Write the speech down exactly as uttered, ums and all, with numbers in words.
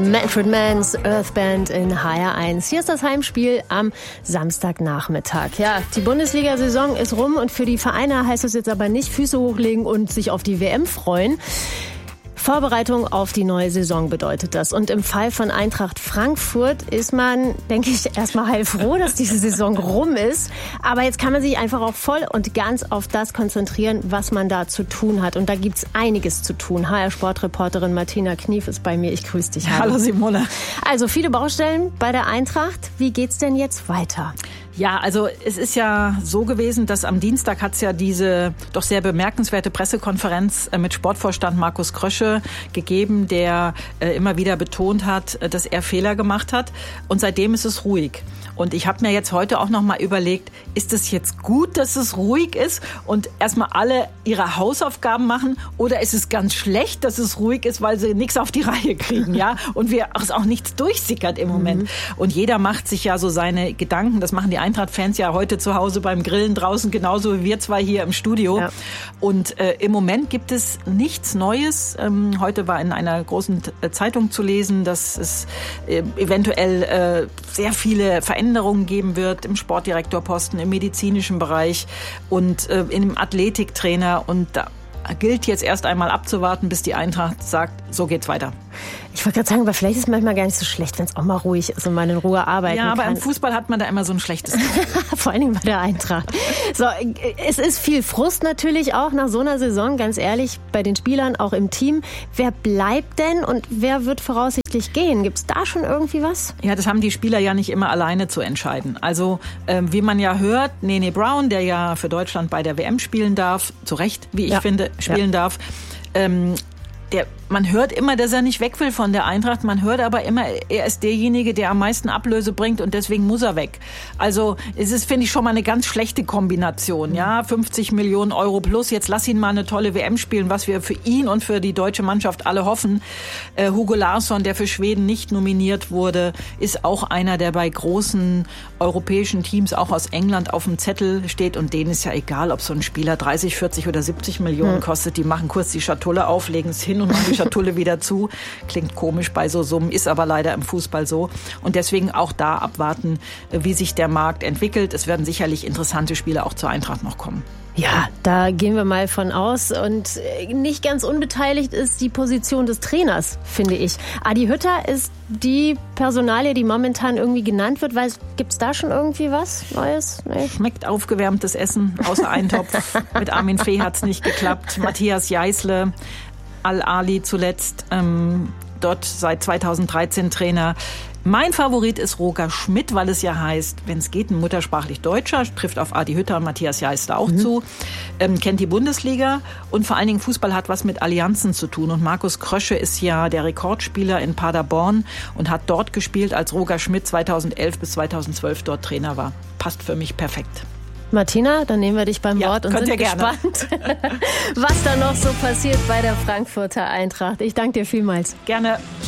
Manfred Mann's Earth Band in H R eins. Hier ist das Heimspiel am Samstagnachmittag. Ja, die Bundesliga-Saison ist rum und für die Vereine heißt es jetzt aber nicht Füße hochlegen und sich auf die W M freuen. Vorbereitung auf die neue Saison bedeutet das. Und im Fall von Eintracht Frankfurt ist man, denke ich, erstmal heilfroh, dass diese Saison rum ist. Aber jetzt kann man sich einfach auch voll und ganz auf das konzentrieren, was man da zu tun hat. Und da gibt's einiges zu tun. H R-Sportreporterin Martina Knief ist bei mir. Ich grüße dich. Hallo, Hallo Simone. Also viele Baustellen bei der Eintracht. Wie geht's denn jetzt weiter? Ja, also es ist ja so gewesen, dass am Dienstag hat es ja diese doch sehr bemerkenswerte Pressekonferenz mit Sportvorstand Markus Krösche gegeben, der äh, immer wieder betont hat, dass er Fehler gemacht hat. Und seitdem ist es ruhig. Und ich habe mir jetzt heute auch noch mal überlegt, ist es jetzt gut, dass es ruhig ist und erstmal alle ihre Hausaufgaben machen, oder ist es ganz schlecht, dass es ruhig ist, weil sie nichts auf die Reihe kriegen, ja? Und wir es auch nichts durchsickert im Moment. Mhm. Und jeder macht sich ja so seine Gedanken. Das machen die Eintracht-Fans ja heute zu Hause beim Grillen draußen, genauso wie wir zwei hier im Studio. Ja. Und äh, im Moment gibt es nichts Neues. Ähm, heute war in einer großen T- Zeitung zu lesen, dass es äh, eventuell äh, sehr viele Veränderungen Veränderungen geben wird im Sportdirektorposten, im medizinischen Bereich und äh, im Athletiktrainer. Und da gilt jetzt erst einmal abzuwarten, bis die Eintracht sagt, so geht's weiter. Ich wollte gerade sagen, aber vielleicht ist es manchmal gar nicht so schlecht, wenn es auch mal ruhig ist und man in Ruhe arbeiten kann. Ja, aber kann. Im Fußball hat man da immer so ein schlechtes Vor allen Dingen bei der Eintracht. So, es ist viel Frust natürlich auch nach so einer Saison, ganz ehrlich, bei den Spielern, auch im Team. Wer bleibt denn und wer wird voraussichtlich gehen? Gibt es da schon irgendwie was? Ja, das haben die Spieler ja nicht immer alleine zu entscheiden. Also, ähm, wie man ja hört, Nene Brown, der ja für Deutschland bei der W M spielen darf, zu Recht, wie ich ja. finde, spielen ja. darf, ähm, Der, man hört immer, dass er nicht weg will von der Eintracht. Man hört aber immer, er ist derjenige, der am meisten Ablöse bringt und deswegen muss er weg. Also es ist, finde ich, schon mal eine ganz schlechte Kombination. Ja, fünfzig Millionen Euro plus. Jetzt lass ihn mal eine tolle W M spielen, was wir für ihn und für die deutsche Mannschaft alle hoffen. Äh, Hugo Larsson, der für Schweden nicht nominiert wurde, ist auch einer, der bei großen europäischen Teams, auch aus England, auf dem Zettel steht. Und denen ist ja egal, ob so ein Spieler dreißig, vierzig oder siebzig Millionen kostet. Die machen kurz die Schatulle auf, legen es hin und machen die Schatulle wieder zu. Klingt komisch bei so Summen, ist aber leider im Fußball so. Und deswegen auch da abwarten, wie sich der Markt entwickelt. Es werden sicherlich interessante Spiele auch zur Eintracht noch kommen. Ja, da gehen wir mal von aus. Und nicht ganz unbeteiligt ist die Position des Trainers, finde ich. Adi Hütter ist die Personalie, die momentan irgendwie genannt wird. Gibt es da schon irgendwie was Neues? Nee. Schmeckt aufgewärmtes Essen, außer Eintopf. Mit Armin Fee hat es nicht geklappt. Matthias Jeißle, Al-Ali zuletzt, ähm, dort seit zweitausenddreizehn Trainer. Mein Favorit ist Roger Schmidt, weil es ja heißt, wenn es geht, ein muttersprachlich Deutscher, trifft auf Adi Hütter und Matthias Jeißle auch mhm. zu, ähm, kennt die Bundesliga und vor allen Dingen Fußball hat was mit Allianzen zu tun. Und Markus Krösche ist ja der Rekordspieler in Paderborn und hat dort gespielt, als Roger Schmidt zweitausendelf bis zweitausendzwölf dort Trainer war. Passt für mich perfekt. Martina, dann nehmen wir dich beim ja, Wort und sind gespannt, was da noch so passiert bei der Frankfurter Eintracht. Ich danke dir vielmals. Gerne.